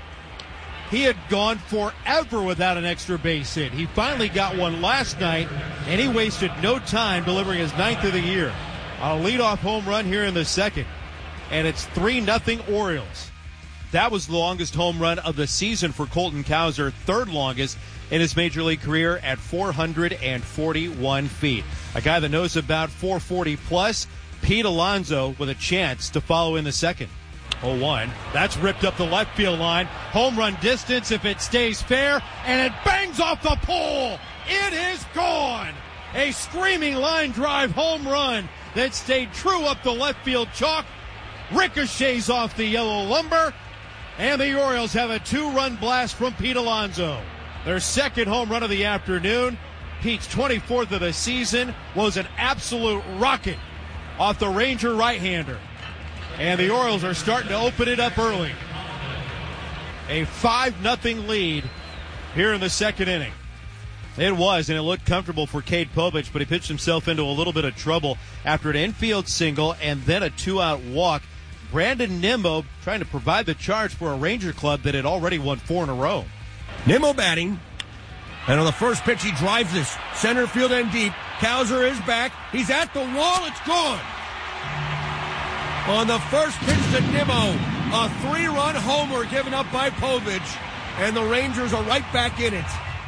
Speaker 1: He had gone forever without an extra base hit. He finally got one last night, and he wasted no time delivering his ninth of the year. A leadoff home run here in the second, and it's three nothing Orioles. That was the longest home run of the season for Colton Cowser, third longest in his major league career at four hundred forty-one feet. A guy that knows about four forty plus, Pete Alonso, with a chance to follow in the second. oh one. That's ripped up the left field line. Home run distance if it stays fair, and it bangs off the pole. It is gone. A screaming line drive home run that stayed true up the left field chalk. Ricochets off the yellow lumber, and the Orioles have a two-run blast from Pete Alonso. Their second home run of the afternoon. Pete's twenty-fourth of the season was an absolute rocket off the Ranger right-hander. And the Orioles are starting to open it up early. A five nothing lead here in the second inning. It was, and it looked comfortable for Cade Povich, but he pitched himself into a little bit of trouble after an infield single and then a two-out walk. Brandon Nimmo trying to provide the charge for a Ranger club that had already won four in a row.
Speaker 2: Nimmo batting. And on the first pitch, he drives this center field and deep. Cowser is back. He's at the wall. It's gone. On the first pitch to Nimmo, a three-run homer given up by Povich, and the Rangers are right back in it.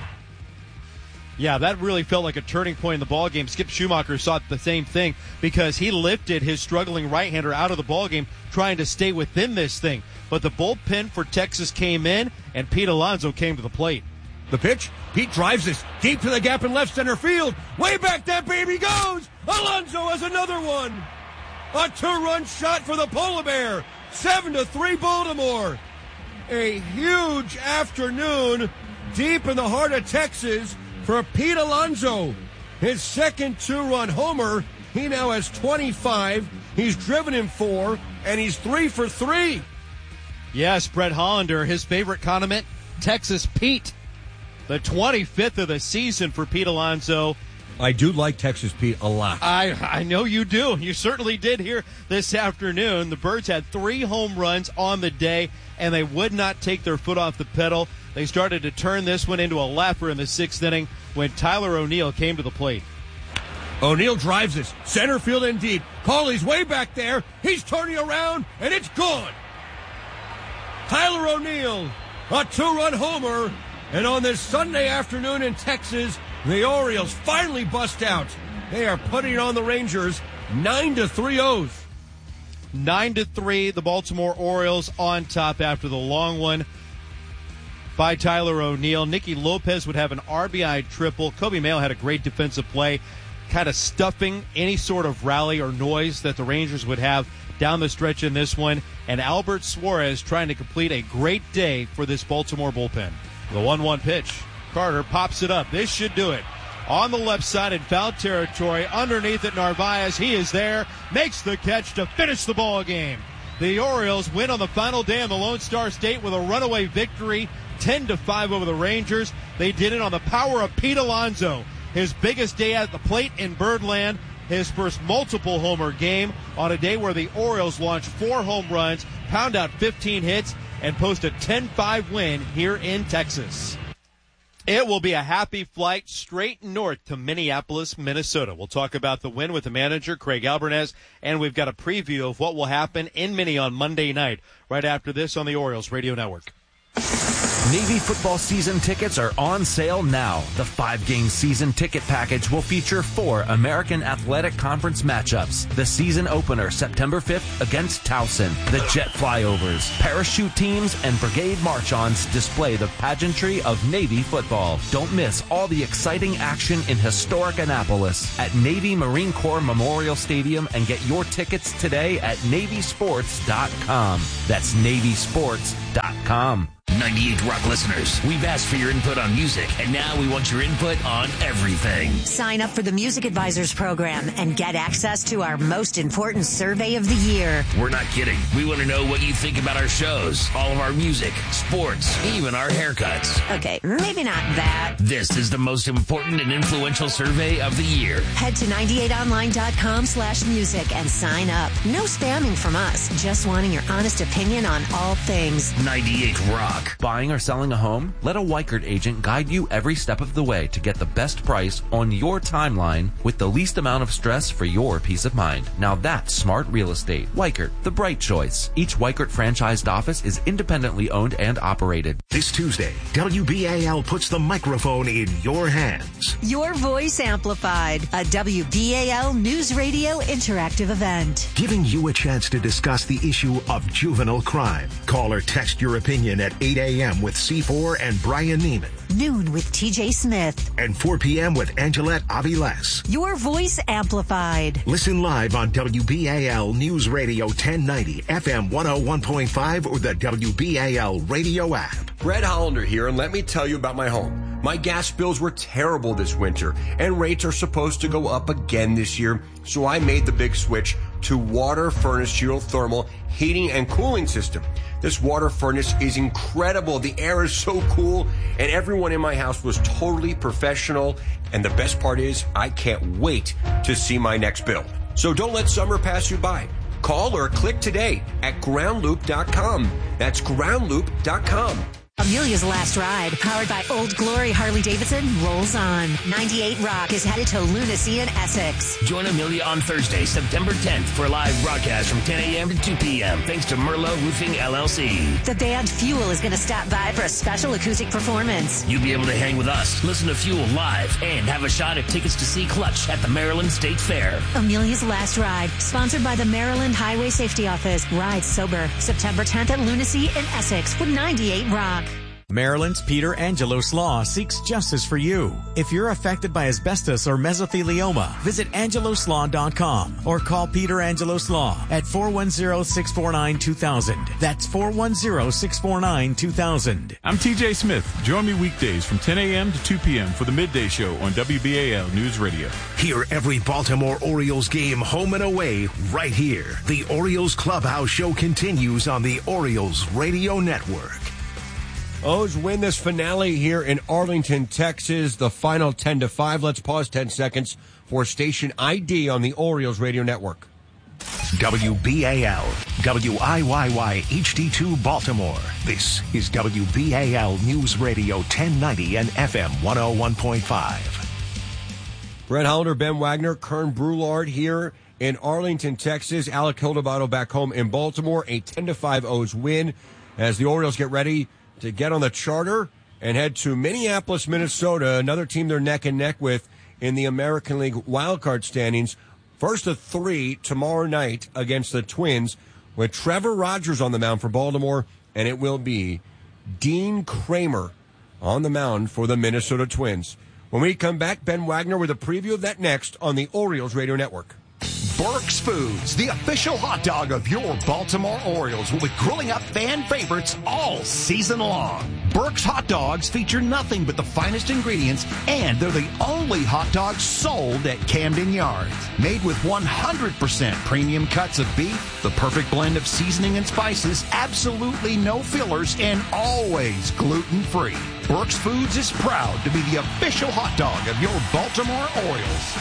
Speaker 1: Yeah, that really felt like a turning point in the ballgame. Skip Schumacher saw the same thing because he lifted his struggling right-hander out of the ballgame trying to stay within this thing. But the bullpen for Texas came in, and Pete Alonso came to the plate.
Speaker 2: The pitch, Pete drives this deep to the gap in left center field. Way back that baby goes. Alonso has another one. A two-run shot for the Polar Bear. Seven to three Baltimore. A huge afternoon deep in the heart of Texas for Pete Alonso. His second two-run homer. He now has twenty-five. He's driven in four, and he's three for three.
Speaker 1: Yes, Brett Hollander, his favorite condiment, Texas Pete. The twenty-fifth of the season for Pete Alonso.
Speaker 2: I do like Texas Pete a lot.
Speaker 1: I I know you do. You certainly did here this afternoon. The Birds had three home runs on the day, and they would not take their foot off the pedal. They started to turn this one into a laugher in the sixth inning when Tyler O'Neill came to the plate.
Speaker 2: O'Neill drives this center field and deep. Cauley's way back there. He's turning around, and it's gone. Tyler O'Neill, a two-run homer. And on this Sunday afternoon in Texas, the Orioles finally bust out. They are putting on the Rangers nine to three O's.
Speaker 1: nine to three, the Baltimore Orioles on top after the long one by Tyler O'Neill. Nicky Lopez would have an R B I triple. Kobe Mayo had a great defensive play, kind of stuffing any sort of rally or noise that the Rangers would have down the stretch in this one. And Albert Suarez trying to complete a great day for this Baltimore bullpen. The one one pitch. Carter pops it up. This should do it. On the left side in foul territory. Underneath it, Narvaez. He is there. Makes the catch to finish the ball game. The Orioles win on the final day in the Lone Star State with a runaway victory, ten to five over the Rangers. They did it on the power of Pete Alonso. his biggest day at the plate in Birdland, his first multiple homer game on a day where the Orioles launched four home runs, pound out fifteen hits, and post a ten five win here in Texas. It will be a happy flight straight north to Minneapolis, Minnesota. We'll talk about the win with the manager, Craig Albernez, and we've got a preview of what will happen in Minnie on Monday night, right after this on the Orioles Radio Network.
Speaker 4: Navy football season tickets are on sale now. The five-game season ticket package will feature four American Athletic Conference matchups. The season opener, September fifth, against Towson. The jet flyovers, parachute teams, and brigade march-ons display the pageantry of Navy football. Don't miss all the exciting action in historic Annapolis at Navy Marine Corps Memorial Stadium and get your tickets today at Navy Sports dot com. That's Navy Sports dot com.
Speaker 10: ninety-eight Rock listeners, we've asked for your input on music, and now we want your input on everything.
Speaker 8: Sign up for the Music Advisors program and get access to our most important survey of the year.
Speaker 10: We're not kidding. We want to know what you think about our shows, all of our music, sports, even our haircuts.
Speaker 8: Okay, maybe not that.
Speaker 10: This is the most important and influential survey of the year.
Speaker 8: Head to ninety-eight online dot com slash music and sign up. No spamming from us, just wanting your honest opinion on all things.
Speaker 10: ninety-eight Rock.
Speaker 4: Buying or selling a home? Let a Weichert agent guide you every step of the way to get the best price on your timeline with the least amount of stress for your peace of mind. Now that's smart real estate. Weichert, the bright choice. Each Weichert franchised office is independently owned and operated.
Speaker 7: This Tuesday, W B A L puts the microphone in your hands.
Speaker 8: Your Voice Amplified, a W B A L News Radio interactive event.
Speaker 7: Giving you a chance to discuss the issue of juvenile crime. Call or text your opinion at eight a.m. with C four and Brian Neiman.
Speaker 8: Noon with T J Smith.
Speaker 7: And four p.m. with Angelette Aviles.
Speaker 8: Your Voice Amplified.
Speaker 7: Listen live on W B A L News Radio ten ninety, F M one oh one point five, or the W B A L radio app.
Speaker 2: Brett Hollander here, and let me tell you about my home. My gas bills were terrible this winter, and rates are supposed to go up again this year, so I made the big switch to Water Furnace Geothermal Heating and Cooling System. This water furnace is incredible. The air is so cool, and everyone in my house was totally professional. And the best part is, I can't wait to see my next bill. So don't let summer pass you by. Call or click today at ground loop dot com. That's ground loop dot com.
Speaker 8: Amelia's Last Ride, powered by Old Glory Harley-Davidson, rolls on. ninety-eight Rock is headed to Lunacy in Essex.
Speaker 10: Join Amelia on Thursday, September tenth for a live broadcast from ten a.m. to two p.m. thanks to Merlot Roofing, L L C.
Speaker 8: The band Fuel is going to stop by for a special acoustic performance.
Speaker 10: You'll be able to hang with us, listen to Fuel live, and have a shot at tickets to see Clutch at the Maryland State Fair.
Speaker 8: Amelia's Last Ride, sponsored by the Maryland Highway Safety Office. Ride sober. September tenth at Lunacy in Essex with ninety-eight Rock.
Speaker 3: Maryland's Peter Angelos Law seeks justice for you. If you're affected by asbestos or mesothelioma, visit angelos law dot com or call Peter Angelos Law at four one zero, six four nine, two thousand. That's four one zero, six four nine, two thousand.
Speaker 17: I'm T J Smith. Join me weekdays from ten a.m. to two p.m. for the Midday Show on W B A L News Radio.
Speaker 7: Hear every Baltimore Orioles game home and away right here. The Orioles Clubhouse Show continues on the Orioles Radio Network.
Speaker 2: O's win this finale here in Arlington, Texas. The final ten to five. Let's pause ten seconds for station I D on the Orioles Radio Network.
Speaker 7: W B A L, W I Y Y H D two Baltimore. This is W B A L News Radio ten ninety and F M one oh one point five.
Speaker 2: Brett Hollander, Ben Wagner, Kern Brulard here in Arlington, Texas. Alec Hildebrand back home in Baltimore. A ten to five O's win as the Orioles get ready to get on the charter and head to Minneapolis, Minnesota, another team they're neck and neck with in the American League wildcard standings. First of three tomorrow night against the Twins with Trevor Rogers on the mound for Baltimore, and it will be Dean Kramer on the mound for the Minnesota Twins. When we come back, Ben Wagner with a preview of that next on the Orioles Radio Network.
Speaker 15: Burke's Foods, the official hot dog of your Baltimore Orioles, will be grilling up fan favorites all season long. Burke's hot dogs feature nothing but the finest ingredients, and they're the only hot dogs sold at Camden Yards. Made with one hundred percent premium cuts of beef, the perfect blend of seasoning and spices, absolutely no fillers, and always gluten-free. Burke's Foods is proud to be the official hot dog of your Baltimore Orioles.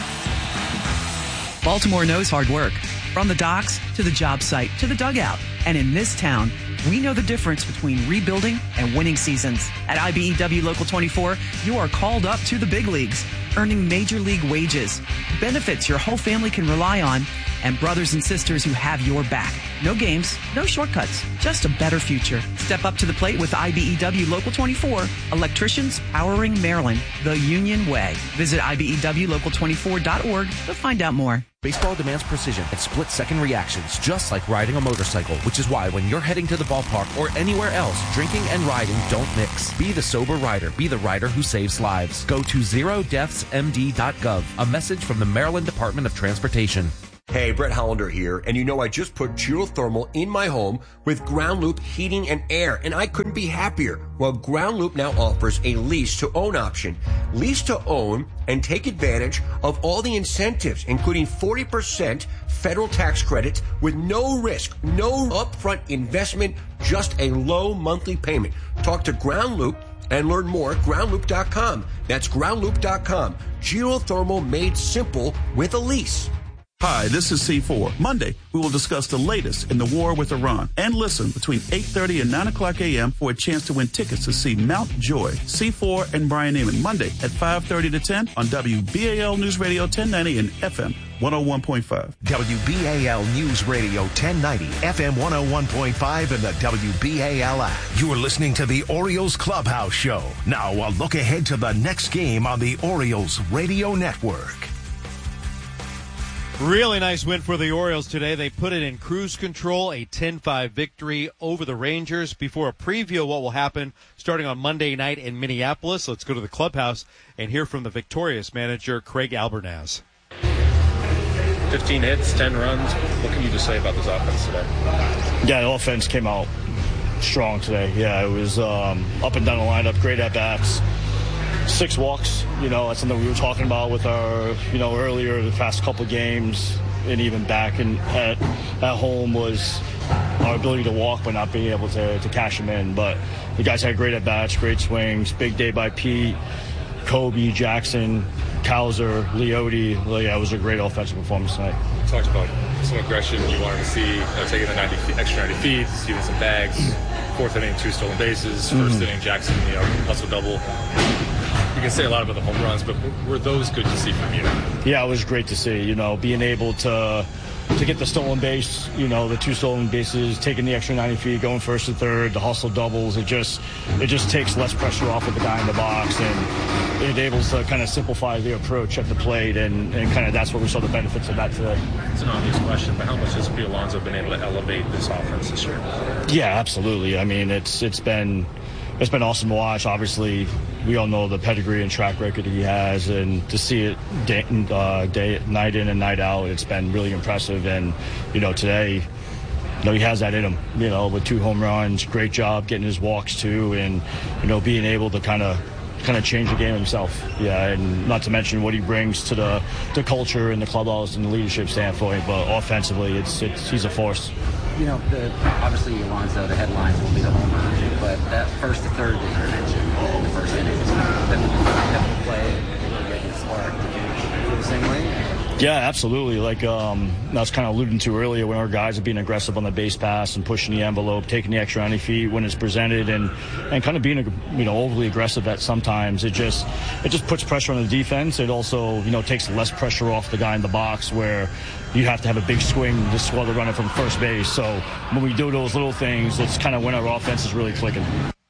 Speaker 5: Baltimore knows hard work. From the docks to the job site to the dugout. And in this town, we know the difference between rebuilding and winning seasons. At I B E W Local twenty-four, you are called up to the big leagues, earning major league wages, benefits your whole family can rely on, and brothers and sisters who have your back. No games, no shortcuts, just a better future. Step up to the plate with I B E W Local twenty-four, electricians powering Maryland the Union way. Visit I B E W local twenty-four dot org to find out more.
Speaker 4: Baseball demands precision and split-second reactions, just like riding a motorcycle, which is why when you're heading to the ballpark or anywhere else, drinking and riding don't mix. Be the sober rider. Be the rider who saves lives. Go to zero deaths m d dot gov. A message from the Maryland Department of Transportation.
Speaker 2: Hey, Brett Hollander here, and you know I just put geothermal in my home with Ground Loop heating and air, and I couldn't be happier. Well, Ground Loop now offers a lease-to-own option. Lease-to-own and take advantage of all the incentives, including forty percent federal tax credits with no risk, no upfront investment, just a low monthly payment. Talk to Ground Loop and learn more at ground loop dot com. That's ground loop dot com. Geothermal made simple with a lease.
Speaker 22: Hi, this is C four. Monday, we will discuss the latest in the war with Iran and listen between eight thirty and nine o'clock a.m. for a chance to win tickets to see Mount Joy, C four, and Brian Neiman Monday at five thirty to ten on W B A L News Radio ten ninety and F M one oh one point five.
Speaker 7: W B A L News Radio ten ninety, F M one oh one point five, and the W B A L app. You're listening to the Orioles Clubhouse Show. Now, a look ahead to the next game on the Orioles Radio Network.
Speaker 1: Really nice win for the Orioles today. They put it in cruise control, a ten five victory over the Rangers. Before a preview of what will happen starting on Monday night in Minneapolis, let's go to the clubhouse and hear from the victorious manager, Craig Albernaz.
Speaker 23: fifteen hits, ten runs. What can you just say about this offense today?
Speaker 24: Yeah, the offense came out strong today. Yeah, it was um, up and down the lineup, great at-bats. Six walks, you know, that's something we were talking about with our, you know, earlier the past couple of games and even back in, at, at home was our ability to walk but not being able to, to cash them in. But the guys had great at-bats, great swings, big day by Pete, Kobe, Jackson, Cowser, Leote. Yeah, it was a great offensive performance tonight.
Speaker 23: You talked about some aggression you wanted to see, you know, taking the ninety extra ninety feet, stealing some bags, fourth inning, two stolen bases, first mm-hmm. inning, Jackson, you know, hustle double. You can say a lot about the home runs, but were those good to see from you?
Speaker 24: Yeah, it was great to see, you know, being able to to get the stolen base, you know, the two stolen bases, taking the extra ninety feet, going first and third, the hustle doubles. It just it just takes less pressure off of the guy in the box, and it enables to kind of simplify the approach at the plate, and, and kind of that's what we saw the benefits of that today.
Speaker 23: It's an obvious question, but how much has Pete Alonso been able to elevate this offense this year?
Speaker 24: Yeah, absolutely. I mean, it's it's been it's been awesome to watch. Obviously, we all know the pedigree and track record he has, and to see it day, uh, day night in and night out, it's been really impressive. And you know, today, you know, he has that in him. You know, with two home runs, great job getting his walks too, and you know, being able to kind of kind of change the game himself. Yeah, and not to mention what he brings to the the culture and the clubhouse and the leadership standpoint. But offensively, it's it's he's a force.
Speaker 25: You know, the, obviously Alonso, the headlines will be the home run, but that first to third that you mentioned in the first inning, that play, really getting the spark. Did you feel the same way?
Speaker 24: Yeah, absolutely. Like um, I was kind of alluding to earlier, when our guys are being aggressive on the base pass and pushing the envelope, taking the extra ninety feet when it's presented, and, and kind of being, you know, overly aggressive at sometimes. It just it just puts pressure on the defense. It also, you know, takes less pressure off the guy in the box where you have to have a big swing to swell the runner from first base. So when we do those little things, it's kind of when our offense is really clicking.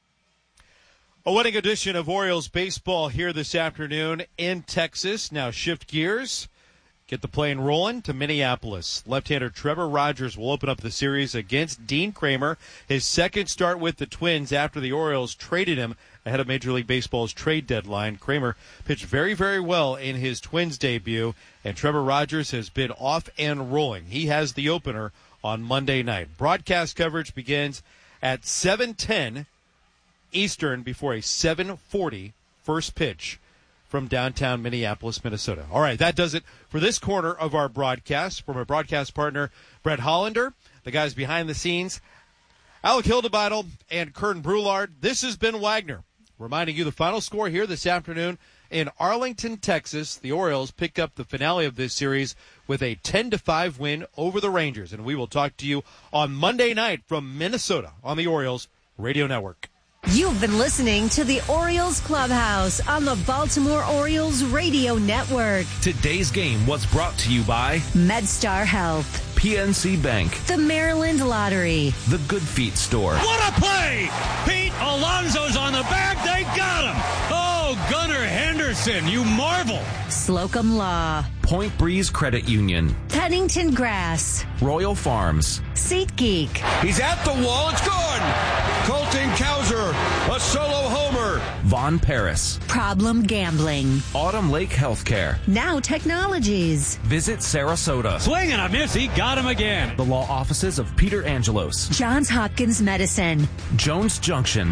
Speaker 1: A winning edition of Orioles baseball here this afternoon in Texas. Now shift gears get the plane rolling to Minneapolis. Left-hander Trevor Rogers will open up the series against Dean Kramer, his second start with the Twins after the Orioles traded him ahead of Major League Baseball's trade deadline. Kramer pitched very, very well in his Twins debut, and Trevor Rogers has been off and rolling. He has the opener on Monday night. Broadcast coverage begins at seven ten Eastern before a seven forty first pitch from downtown Minneapolis, Minnesota. All right, that does it for this corner of our broadcast. From our broadcast partner, Brett Hollander, the guys behind the scenes, Alec Hildebeitel and Kern Brulard, this has been Wagner, reminding you the final score here this afternoon in Arlington, Texas. The Orioles pick up the finale of this series with a ten to five win over the Rangers. And we will talk to you on Monday night from Minnesota on the Orioles Radio Network.
Speaker 8: You've been listening to the Orioles Clubhouse on the Baltimore Orioles Radio Network.
Speaker 4: Today's game was brought to you by
Speaker 8: MedStar Health,
Speaker 4: P N C Bank,
Speaker 8: the Maryland Lottery,
Speaker 4: the Good Feet Store.
Speaker 6: What a play! Pete Alonso's on the back. They got him. Oh, Gunnar Henderson, you marvel.
Speaker 8: Slocum Law,
Speaker 4: Point Breeze Credit Union,
Speaker 8: Pennington Grass,
Speaker 4: Royal Farms,
Speaker 8: SeatGeek.
Speaker 2: He's at the wall. It's gone. Colton Cowser, a solo homer.
Speaker 4: Von Paris,
Speaker 8: Problem Gambling,
Speaker 4: Autumn Lake Healthcare,
Speaker 8: Now Technologies.
Speaker 4: Visit Sarasota.
Speaker 6: Swing and a miss. He got him again.
Speaker 4: The law offices of Peter Angelos,
Speaker 8: Johns Hopkins Medicine,
Speaker 4: Jones Junction,